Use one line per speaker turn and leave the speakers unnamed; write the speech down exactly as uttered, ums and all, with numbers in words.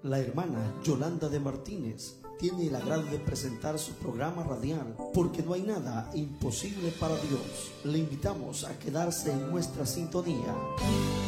La hermana Yolanda de Martínez tiene el agrado de presentar su programa radial Porque no hay nada imposible para Dios. Le invitamos a quedarse en nuestra sintonía.